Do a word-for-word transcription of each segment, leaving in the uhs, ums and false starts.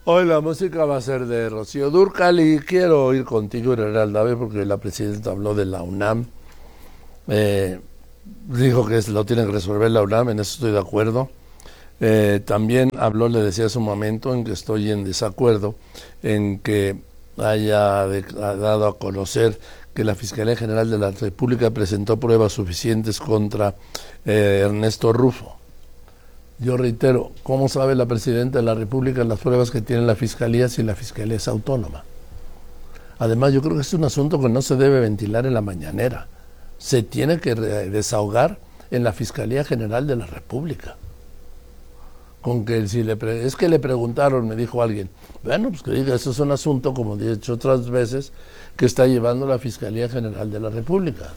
Hoy la música va a ser de Rocío Dúrcal y quiero ir contigo, Heralda, porque la presidenta habló de la UNAM. Eh, dijo que lo tiene que resolver la UNAM, en eso estoy de acuerdo. Eh, también habló, le decía hace un momento, en que estoy en desacuerdo, en que haya de, ha dado a conocer que la Fiscalía General de la República presentó pruebas suficientes contra eh, Ernesto Rufo. Yo reitero, ¿cómo sabe la Presidenta de la República las pruebas que tiene la Fiscalía si la Fiscalía es autónoma? Además, yo creo que es un asunto que no se debe ventilar en la mañanera. Se tiene que desahogar en la Fiscalía General de la República. Con que si le pre es que le preguntaron, me dijo alguien, bueno, pues que diga, eso es un asunto, como he dicho otras veces, que está llevando la Fiscalía General de la República.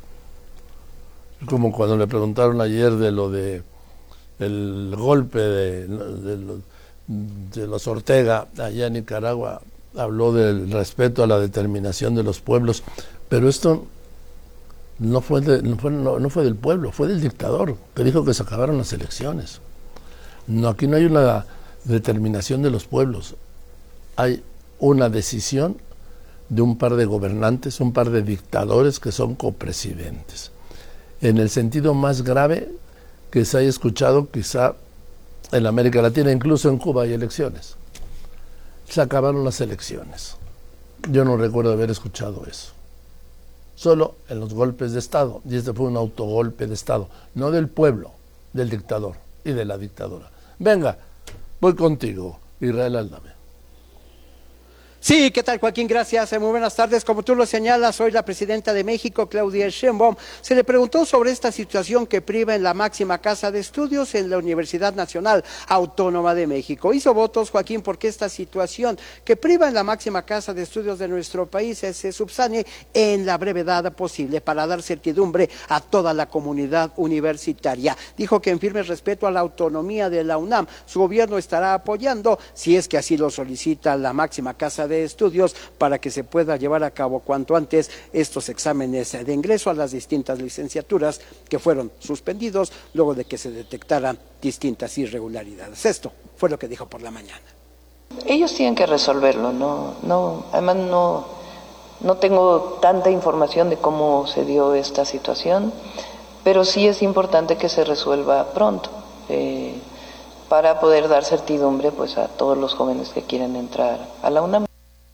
Como cuando le preguntaron ayer de lo de el golpe de, de, los, de los Ortega allá en Nicaragua, habló del respeto a la determinación de los pueblos, pero esto no fue, de, no, fue, no, no fue del pueblo, fue del dictador, que dijo que se acabaron las elecciones. No, aquí no hay una determinación de los pueblos, hay una decisión de un par de gobernantes, un par de dictadores que son copresidentes. En el sentido más grave que se haya escuchado quizá en América Latina, incluso en Cuba hay elecciones. Se acabaron las elecciones. Yo no recuerdo haber escuchado eso. Solo en los golpes de Estado, y este fue un autogolpe de Estado, no del pueblo, del dictador y de la dictadura. Venga, voy contigo, Israel Aldame. Sí, ¿qué tal, Joaquín? Gracias, muy buenas tardes. Como tú lo señalas, hoy la presidenta de México, Claudia Sheinbaum, se le preguntó sobre esta situación que priva en la máxima casa de estudios en la Universidad Nacional Autónoma de México. Hizo votos, Joaquín, porque esta situación que priva en la máxima casa de estudios de nuestro país se subsane en la brevedad posible para dar certidumbre a toda la comunidad universitaria. Dijo que en firme respeto a la autonomía de la UNAM, su gobierno estará apoyando, si es que así lo solicita la máxima casa de estudios, para que se pueda llevar a cabo cuanto antes estos exámenes de ingreso a las distintas licenciaturas que fueron suspendidos luego de que se detectaran distintas irregularidades. Esto fue lo que dijo por la mañana. Ellos tienen que resolverlo, no, no, además no, no tengo tanta información de cómo se dio esta situación, pero sí es importante que se resuelva pronto, eh, para poder dar certidumbre pues a todos los jóvenes que quieren entrar a la UNAM.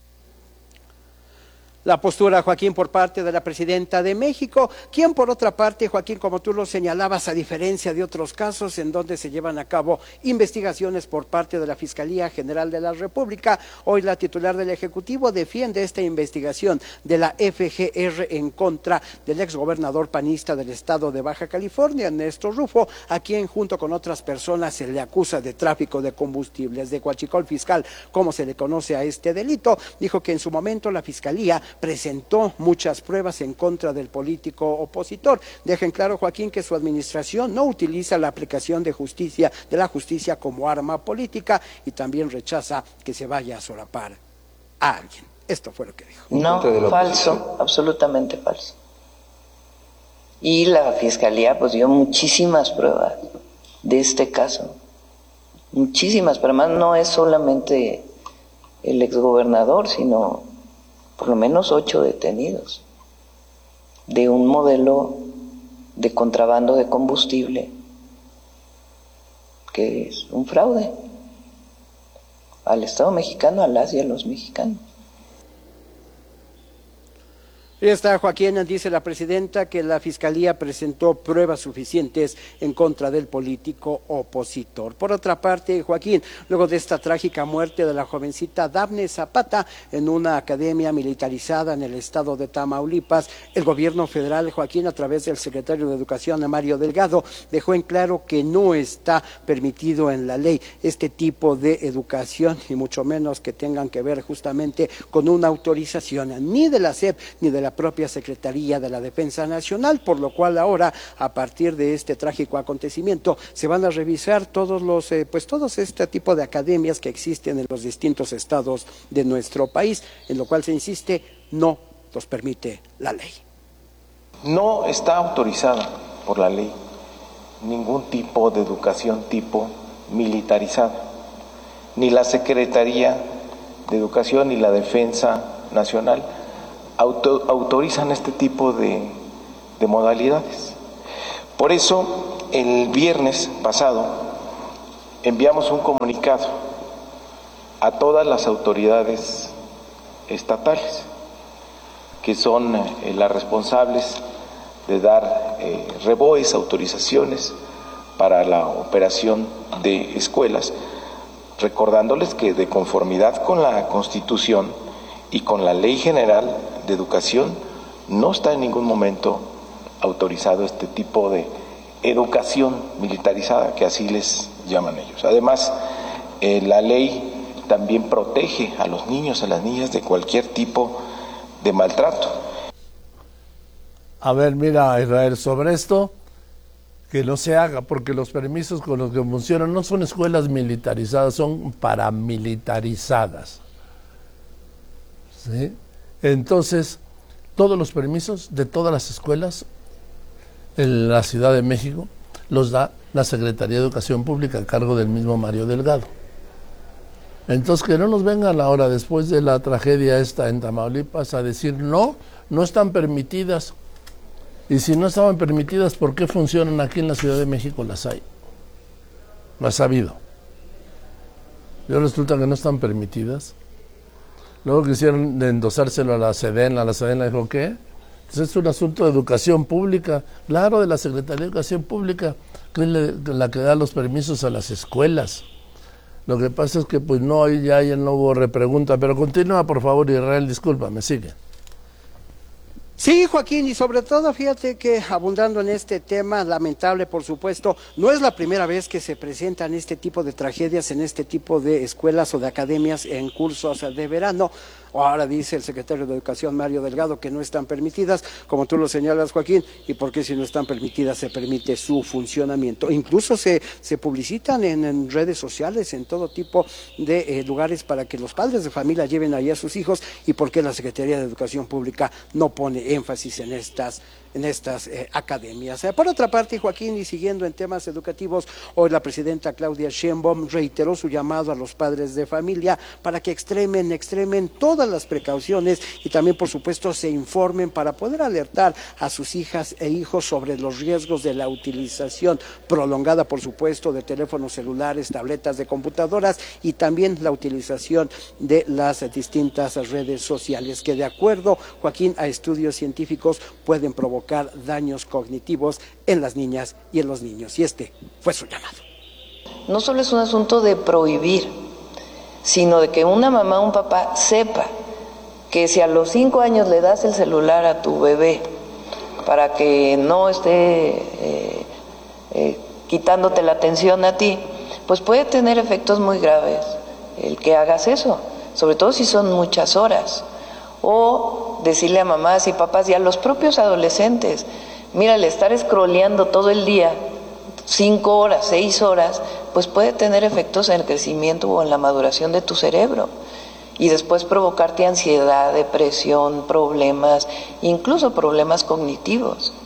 La postura, Joaquín, por parte de la presidenta de México, quien por otra parte, Joaquín, como tú lo señalabas, a diferencia de otros casos en donde se llevan a cabo investigaciones por parte de la Fiscalía General de la República, hoy la titular del Ejecutivo defiende esta investigación de la F G R en contra del exgobernador panista del estado de Baja California, Ernesto Rufo, a quien junto con otras personas se le acusa de tráfico de combustibles, de huachicol fiscal, como se le conoce a este delito. Dijo que en su momento la Fiscalía presentó muchas pruebas en contra del político opositor. Dejen claro, Joaquín, que su administración no utiliza la aplicación de justicia, de la justicia como arma política, y también rechaza que se vaya a solapar a alguien. Esto fue lo que dijo. No, falso, absolutamente falso. Y la Fiscalía pues dio muchísimas pruebas de este caso, muchísimas, pero además no es solamente el exgobernador, sino por lo menos ocho detenidos de un modelo de contrabando de combustible que es un fraude al Estado mexicano, a las y a los mexicanos. Y está, Joaquín, dice la presidenta que la Fiscalía presentó pruebas suficientes en contra del político opositor. Por otra parte, Joaquín, luego de esta trágica muerte de la jovencita Dafne Zapata en una academia militarizada en el estado de Tamaulipas, el gobierno federal, Joaquín, a través del secretario de Educación, Mario Delgado, dejó en claro que no está permitido en la ley este tipo de educación, y mucho menos que tengan que ver justamente con una autorización ni de la S E P ni de la propia Secretaría de la Defensa Nacional, por lo cual ahora, a partir de este trágico acontecimiento, se van a revisar todos los, eh, pues todos este tipo de academias que existen en los distintos estados de nuestro país, en lo cual se insiste, no los permite la ley. No está autorizada por la ley ningún tipo de educación tipo militarizada. ni la Secretaría de Educación ni la Defensa Nacional auto, autorizan este tipo de, de modalidades. Por eso, el viernes pasado enviamos un comunicado a todas las autoridades estatales, que son eh, las responsables de dar eh, reboes, autorizaciones para la operación de escuelas, recordándoles que de conformidad con la Constitución y con la Ley General de Educación no está en ningún momento autorizado este tipo de educación militarizada, que así les llaman ellos. Además, eh, la ley también protege a los niños, a las niñas de cualquier tipo de maltrato. A ver, mira, Israel, sobre esto, que no se haga, porque los permisos con los que funcionan no son escuelas militarizadas, son paramilitarizadas. ¿Sí? Entonces, todos los permisos de todas las escuelas en la Ciudad de México los da la Secretaría de Educación Pública a cargo del mismo Mario Delgado. Entonces, que no nos vengan ahora, después de la tragedia esta en Tamaulipas, a decir no, no están permitidas. Y si no estaban permitidas, ¿por qué funcionan aquí en la Ciudad de México? Las hay. Las ha habido. Pero resulta que no están permitidas. Luego quisieron endosárselo a la SEDEN, a la SEDEN le dijo, ¿qué? Pues es un asunto de educación pública, claro, de la Secretaría de Educación Pública, que es la que da los permisos a las escuelas. Lo que pasa es que pues no, ahí ya, ya no hubo repregunta, pero continúa por favor, Israel, discúlpame, sigue. Sí, Joaquín, y sobre todo, fíjate que abundando en este tema, lamentable por supuesto, no es la primera vez que se presentan este tipo de tragedias en este tipo de escuelas o de academias en cursos de verano. Ahora dice el secretario de Educación, Mario Delgado, que no están permitidas, como tú lo señalas, Joaquín, y por qué si no están permitidas se permite su funcionamiento. Incluso se, se publicitan en, en redes sociales, en todo tipo de eh, lugares para que los padres de familia lleven ahí a sus hijos, y por qué la Secretaría de Educación Pública no pone énfasis en estas en estas eh, academias. Eh, por otra parte, Joaquín, y siguiendo en temas educativos, hoy la presidenta Claudia Sheinbaum reiteró su llamado a los padres de familia para que extremen, extremen todas las precauciones y también, por supuesto, se informen para poder alertar a sus hijas e hijos sobre los riesgos de la utilización prolongada, por supuesto, de teléfonos celulares, tabletas, de computadoras y también la utilización de las distintas redes sociales que, de acuerdo, Joaquín, a estudios científicos pueden provocar daños cognitivos en las niñas y en los niños. Y este fue su llamado. No solo es un asunto de prohibir, sino de que una mamá o un papá sepa que si a los cinco años le das el celular a tu bebé para que no esté eh, eh, quitándote la atención a ti, pues puede tener efectos muy graves el que hagas eso, sobre todo si son muchas horas. O decirle a mamás y papás y a los propios adolescentes, mira, el estar scrolleando todo el día, cinco horas, seis horas, pues puede tener efectos en el crecimiento o en la maduración de tu cerebro y después provocarte ansiedad, depresión, problemas, incluso problemas cognitivos.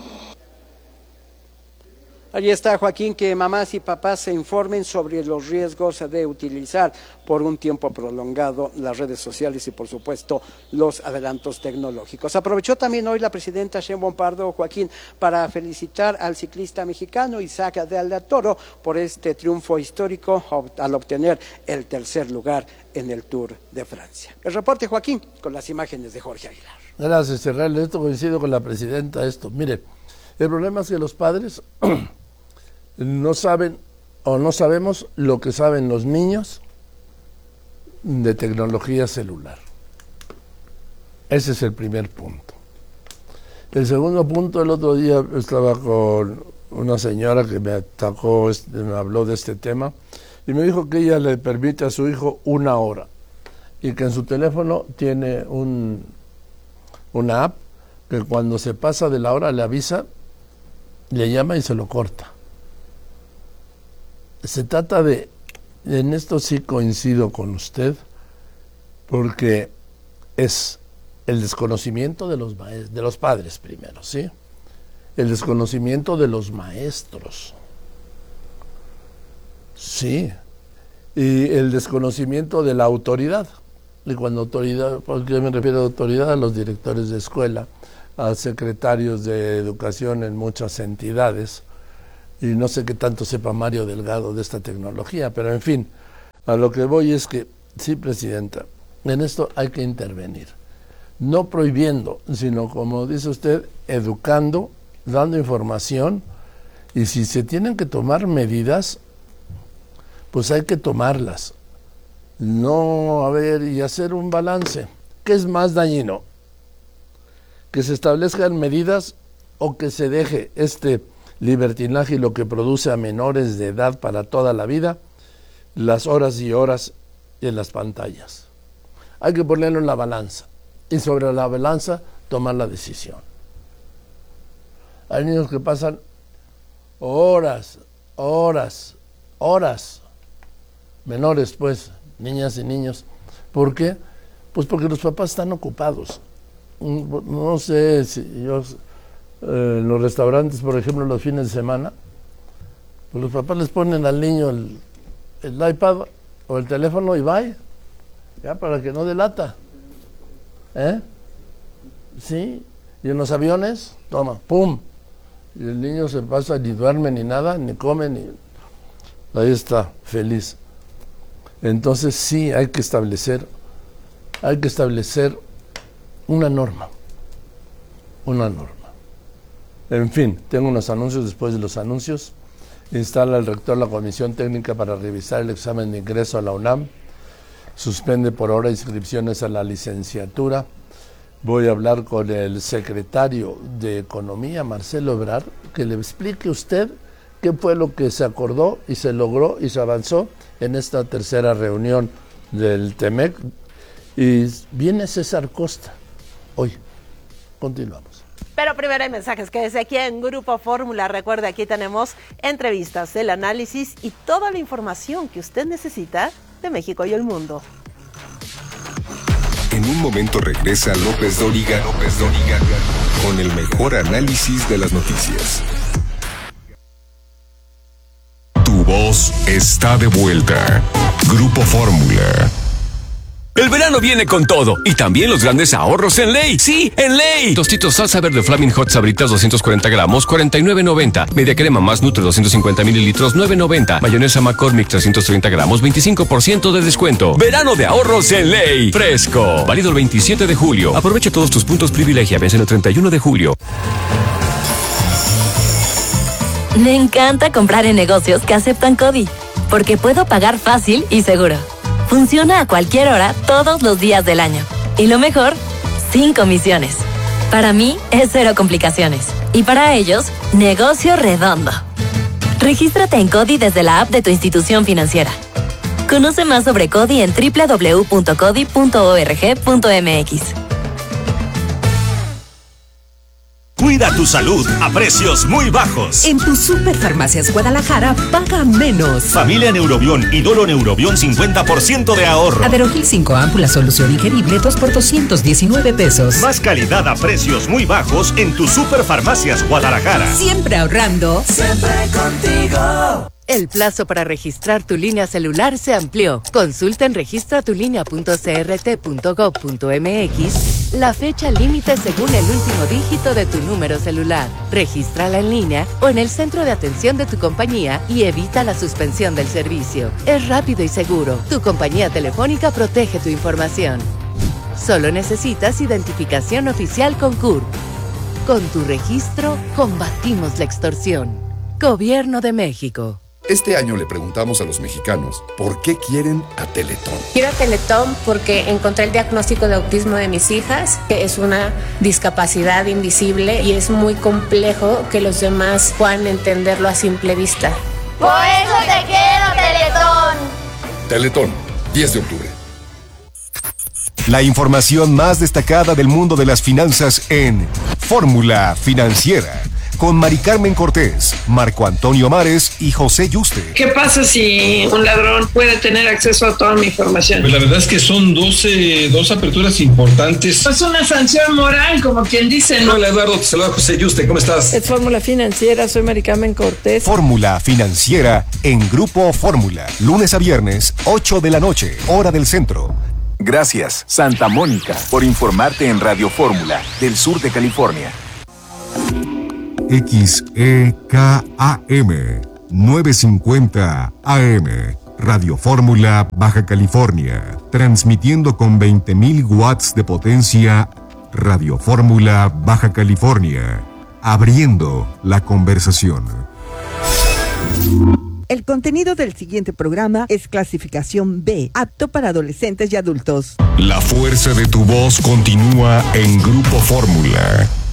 Allí está, Joaquín, que mamás y papás se informen sobre los riesgos de utilizar por un tiempo prolongado las redes sociales y, por supuesto, los adelantos tecnológicos. Aprovechó también hoy la presidenta Sheinbaum Pardo, Joaquín, para felicitar al ciclista mexicano Isaac de la Toro por este triunfo histórico al obtener el tercer lugar en el Tour de Francia. El reporte, Joaquín, con las imágenes de Jorge Aguilar. Gracias, Israel. Esto coincido con la presidenta. Esto, mire, el problema es que los padres no saben o no sabemos lo que saben los niños de tecnología celular. Ese es el primer punto. El segundo punto, el otro día estaba con una señora que me atacó, me habló de este tema y me dijo que ella le permite a su hijo una hora y que en su teléfono tiene un, una app que cuando se pasa de la hora le avisa, le llama y se lo corta. Se trata de, en esto sí coincido con usted, porque es el desconocimiento de los maestros, de los padres primero, ¿sí? El desconocimiento de los maestros, sí. y el desconocimiento de la autoridad. Y cuando autoridad, ¿por qué me refiero a autoridad? A los directores de escuela, a secretarios de educación en muchas entidades, y no sé qué tanto sepa Mario Delgado de esta tecnología, pero en fin, a lo que voy es que, sí, Presidenta, en esto hay que intervenir, no prohibiendo, sino, como dice usted, educando, dando información, y si se tienen que tomar medidas, pues hay que tomarlas. No, a ver, y hacer un balance. ¿Qué es más dañino? ¿Que se establezcan medidas o que se deje este libertinaje y lo que produce a menores de edad para toda la vida, las horas y horas en las pantallas? Hay que ponerlo en la balanza y sobre la balanza tomar la decisión. Hay niños que pasan horas, horas, horas, menores pues, niñas y niños. ¿Por qué? Pues porque los papás están ocupados. No sé si yo, eh, en los restaurantes, por ejemplo, los fines de semana, pues los papás les ponen al niño el, el iPad o el teléfono y bye, ya para que no delata. ¿Eh? Sí, y en los aviones, toma, pum, y el niño se pasa, ni duerme ni nada, ni come, ni... ahí está, feliz. Entonces sí hay que establecer, hay que establecer una norma, una norma. En fin, tengo unos anuncios. Después de los anuncios, instala el rector la comisión técnica para revisar el examen de ingreso a la UNAM, suspende por ahora inscripciones a la licenciatura. Voy a hablar con el secretario de Economía, Marcelo Ebrard, que le explique usted qué fue lo que se acordó y se logró y se avanzó en esta tercera reunión del TEMEC. Y viene César Costa hoy. Continuamos. Pero primero hay mensajes que desde aquí en Grupo Fórmula. Recuerde, aquí tenemos entrevistas, el análisis y toda la información que usted necesita de México y el mundo. En un momento regresa López Dóriga, López Dóriga con el mejor análisis de las noticias. Tu voz está de vuelta. Grupo Fórmula. El verano viene con todo, y también los grandes ahorros en Ley. ¡Sí, en Ley! Tostitos salsa verde Flaming Hot Sabritas doscientos cuarenta gramos, cuarenta y nueve noventa. Media crema más Nutre doscientos cincuenta mililitros, nueve noventa. Mayonesa McCormick trescientos treinta gramos, veinticinco por ciento de descuento. Verano de ahorros en Ley. Fresco. Válido el veintisiete de julio. Aprovecha todos tus puntos privilegia. Vence el treinta y uno de julio. Me encanta comprar en negocios que aceptan CODI, porque puedo pagar fácil y seguro. Funciona a cualquier hora, todos los días del año. Y lo mejor, sin comisiones. Para mí, es cero complicaciones. Y para ellos, negocio redondo. Regístrate en CODI desde la app de tu institución financiera. Conoce más sobre CODI en doble u doble u doble u punto codi punto org punto m x. Cuida tu salud a precios muy bajos. En tu Superfarmacias Guadalajara, paga menos. Familia Neurobión y Dolo Neurobión, cincuenta por ciento de ahorro. Aderogil cinco ámpulas solución ingerible, dos por doscientos diecinueve pesos. Más calidad a precios muy bajos en tu Superfarmacias Guadalajara. Siempre ahorrando. Siempre contigo. El plazo para registrar tu línea celular se amplió. Consulta en registra tu línea punto c r t punto gov punto m x la fecha límite según el último dígito de tu número celular. Regístrala en línea o en el centro de atención de tu compañía y evita la suspensión del servicio. Es rápido y seguro. Tu compañía telefónica protege tu información. Solo necesitas identificación oficial con C U R P. Con tu registro, combatimos la extorsión. Gobierno de México. Este año le preguntamos a los mexicanos por qué quieren a Teletón. Quiero a Teletón porque encontré el diagnóstico de autismo de mis hijas, que es una discapacidad invisible y es muy complejo que los demás puedan entenderlo a simple vista. Por eso te quiero, Teletón. Teletón, diez de octubre. La información más destacada del mundo de las finanzas en Fórmula Financiera. con Mari Carmen Cortés, Marco Antonio Mares y José Yuste. ¿Qué pasa si un ladrón puede tener acceso a toda mi información? Pues la verdad es que son doce, dos aperturas importantes. Es una sanción moral, como quien dice, ¿no? Hola Eduardo, te saluda José Yuste, ¿cómo estás? Es Fórmula Financiera, soy Mari Carmen Cortés. Fórmula Financiera en Grupo Fórmula, lunes a viernes, ocho de la noche, hora del centro. Gracias, Santa Mónica, por informarte en Radio Fórmula, del sur de California. X E K A M novecientos cincuenta A M, Radio Fórmula, Baja California, transmitiendo con veinte mil watts de potencia. Radio Fórmula, Baja California, abriendo la conversación. El contenido del siguiente programa es clasificación B, apto para adolescentes y adultos. La fuerza de tu voz continúa en Grupo Fórmula.